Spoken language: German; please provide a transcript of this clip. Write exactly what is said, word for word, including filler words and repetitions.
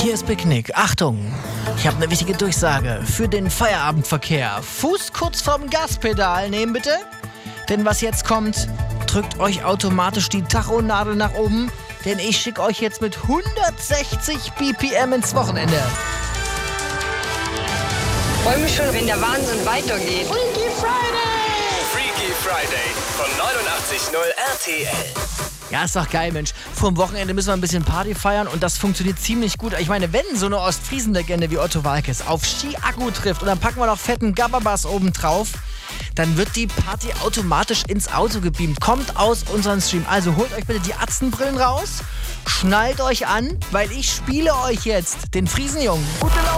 hier ist Picknick. Achtung, ich habe eine wichtige Durchsage für den Feierabendverkehr. Fuß kurz vorm Gaspedal nehmen bitte. Denn was jetzt kommt, drückt euch automatisch die Tachonadel nach oben. Denn ich schicke euch jetzt mit hundertsechzig B P M ins Wochenende. Ich freue mich schon, wenn der Wahnsinn weitergeht. Freaky Friday! Freaky Friday von neunundachtzig Komma null R T L. Ja, ist doch geil, Mensch. Vor dem Wochenende müssen wir ein bisschen Party feiern und das funktioniert ziemlich gut. Ich meine, wenn so eine Ostfriesen-Legende wie Otto Waalkes auf Ski-Akku trifft und dann packen wir noch fetten Gabberbass oben drauf, dann wird die Party automatisch ins Auto gebeamt. Kommt aus unserem Stream. Also holt euch bitte die Atzenbrillen raus, schnallt euch an, weil ich spiele euch jetzt den Friesenjungen. Gute Laune!